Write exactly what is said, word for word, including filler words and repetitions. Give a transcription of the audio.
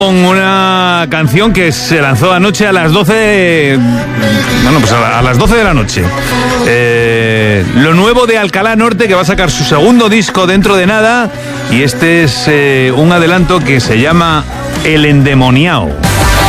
Con una canción que se lanzó anoche a las doce, bueno, pues a, a las doce de la noche. Eh, lo nuevo de Alcalá Norte, que va a sacar su segundo disco dentro de nada, y este es eh, un adelanto que se llama El Endemoniao.